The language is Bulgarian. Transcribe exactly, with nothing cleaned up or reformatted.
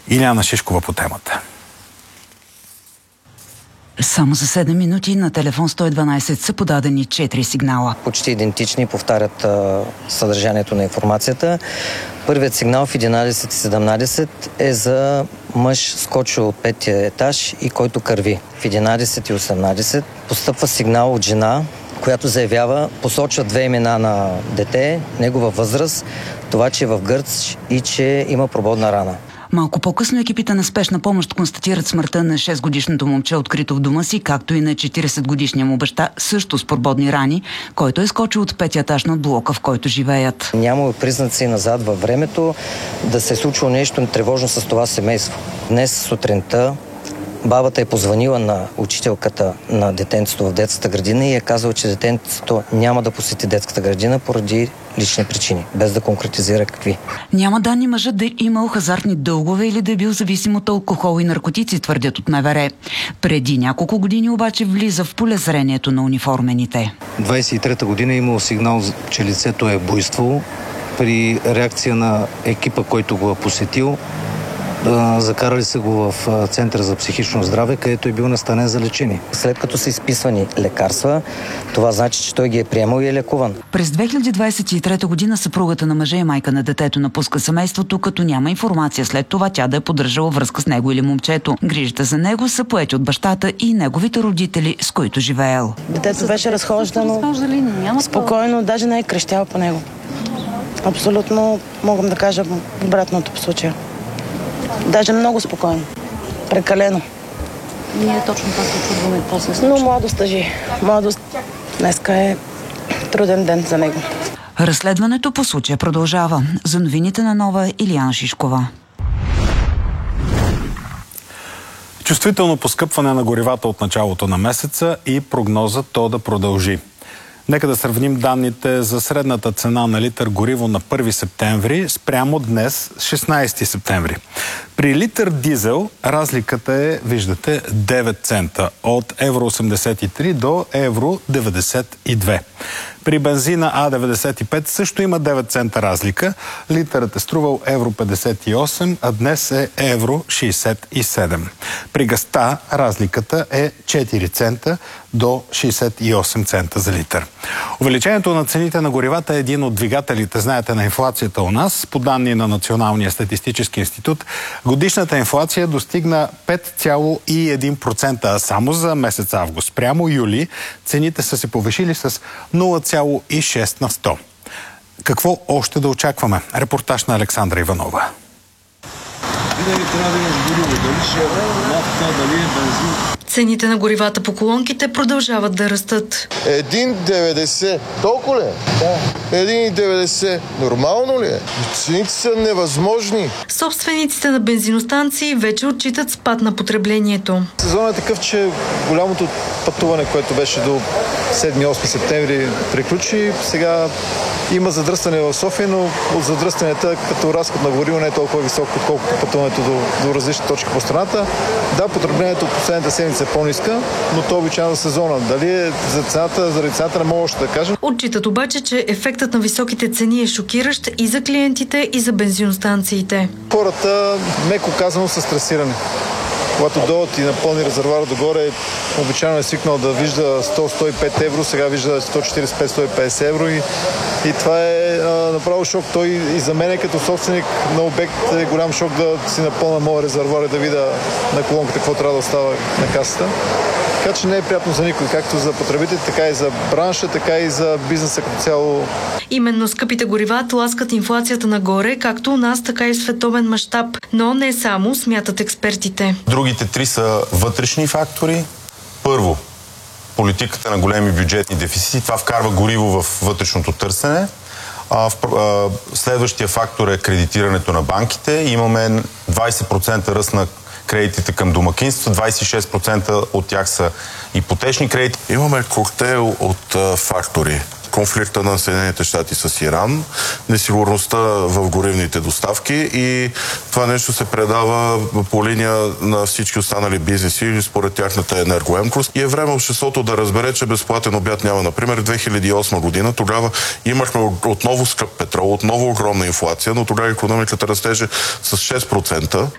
Илияна Шишкова по темата. Само за седем минути на телефон сто и дванайсет са подадени четири сигнала. Почти идентични, повтарят а, съдържанието на информацията. Първият сигнал в единайсет и седемнайсет е за мъж скочил от петия етаж и който кърви. В единайсет и осемнайсет постъпва сигнал от жена, която заявява, посочва две имена на дете, негова възраст, това, че е в гърч и че има прободна рана. Малко по-късно екипите на спешна помощ констатират смъртта на шестгодишното момче, открито в дома си, както и на четирийсетгодишния му баща, също с прободни рани, който е скочил от петия етаж на блока, в който живеят. Няма признаци назад във времето да се е случило нещо тревожно с това семейство. Днес сутринта бабата е позвонила на учителката на детенцето в детската градина и е казала, че детенцето няма да посети детската градина поради лични причини, без да конкретизира какви. Няма данни мъжът да е имал хазартни дългове или да е бил зависим от алкохол и наркотици, твърдят от МВР. Преди няколко години обаче влиза в полезрението на униформените. двайсет и трета година е имал сигнал, че лицето е буйствало. При реакция на екипа, който го е посетил, закарали са го в Център за психично здраве, където е бил настанен за лечение. След като са изписвани лекарства, това значи, че той ги е приемал и е лекуван. През две хиляди двайсет и трета година съпругата на мъжа и майка на детето напуска семейството, като няма информация след това тя да е поддържала връзка с него или момчето. Грижите за него са поети от бащата и неговите родители, с които живеел. Детето беше разхождано спокойно, даже не е крещял по него. Абсолютно мога да кажа обратното по случая. Даже много спокойно. Прекалено. Ние точно това се чудваме. Какво се случва? Но младост тъжи. Младост днеска е труден ден за него. Разследването по случая продължава. За новините на Нова, Илияна Шишкова. Чувствително поскъпване на горивата от началото на месеца и прогноза то да продължи. Нека да сравним данните за средната цена на литър гориво на първи септември спрямо днес, шестнайсети септември. При литър дизел разликата е, виждате, девет цента от евро осемдесет и три до евро деветдесет и две. При бензина А деветдесет и пет също има девет цента разлика. Литърът е струвал евро петдесет и осем, а днес е евро шейсет и седем. При газта разликата е четири цента до шейсет и осем цента за литър. Увеличението на цените на горивата е един от двигателите, знаете, на инфлацията у нас. По данни на Националния статистически институт, годишната инфлация достигна пет цяло и едно процента, а само за месец август. Прямо юли цените са се повишили с нула цяло и шест на сто. Какво още да очакваме? Репортаж на Александра Иванова. Цените на горивата по колонките продължават да растат. един деветдесет. Толкова ли? Да. един деветдесет. Нормално ли е? Цените са невъзможни. Собствениците на бензиностанции вече отчитат спад на потреблението. Сезонът е такъв, че голямото пътуване, което беше до седми-осми септември, приключи. Сега има задръстване в София, но от задръстванията като разход на гориво не е толкова висок, отколкото пътуването до, до различни точки по страната. Да, потреблението от последната седмица е по-ниска, но то обичайно сезона. Дали е за цената, заради цената не мога още да кажа. Отчитат обаче, че ефектът на високите цени е шокиращ и за клиентите, и за бензиностанциите. Хората, меко казано, са стресирани. Когато дойдат и напълни резервуара догоре, обичайно е свикнал да вижда сто до сто и пет евро, сега вижда сто четирийсет до пет сто и петдесет евро и, и това е а, направо шок. Той и за мен като собственик на обект е голям шок да си напълна моя резервуар и да видя на колонката какво трябва да остава на касата. Така че не е приятно за никой, както за потребителите, така и за бранша, така и за бизнеса като цяло. Именно скъпите горива тласкат инфлацията нагоре, както у нас, така и в световен мащаб. Но не само, смятат експертите. Другите три са вътрешни фактори. Първо, политиката на големи бюджетни дефицити. Това вкарва гориво в вътрешното търсене. А, в, а, следващия фактор е кредитирането на банките. Имаме двайсет процента ръст на кредитите към домакинства, двайсет и шест процента от тях са ипотечни кредити. Имаме коктейл от а, фактори. Конфликта на Съединените щати с Иран, несигурността в горивните доставки и това нещо се предава по линия на всички останали бизнеси според тяхната енергоемкост. И е време обществото да разбере, че безплатен обяд няма. Например, две хиляди и осма година, тогава имахме отново скъп петрол, отново огромна инфлация, но тогава икономиката растеше с шест процента.